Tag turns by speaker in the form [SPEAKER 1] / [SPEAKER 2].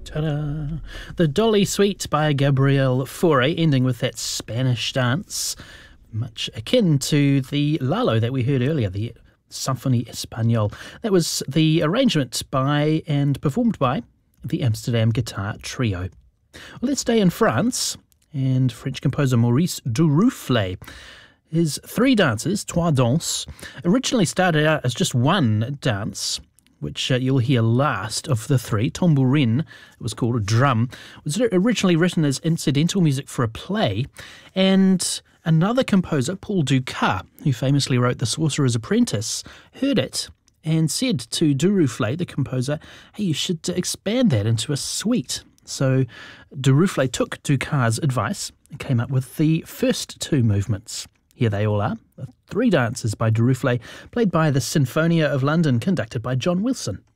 [SPEAKER 1] Ta-da! The Dolly Suite by Gabriel Fauré, ending with that Spanish dance, much akin to the Lalo that we heard earlier, the Symphonie Espagnole. That was the arrangement by and performed by the Amsterdam Guitar Trio. Well, let's stay in France, and French composer Maurice Duruflé. His three dances, Trois Danses, originally started out as just one dance, which you'll hear last of the three. Tambourin, it was called a drum, was originally written as incidental music for a play, and another composer, Paul Dukas, who famously wrote The Sorcerer's Apprentice, heard it and said to Duruflé, the composer, hey, you should expand that into a suite. So Duruflé took Dukas' advice and came up with the first two movements. Here they all are, the three dances by Duruflé, played by the Sinfonia of London, conducted by John Wilson.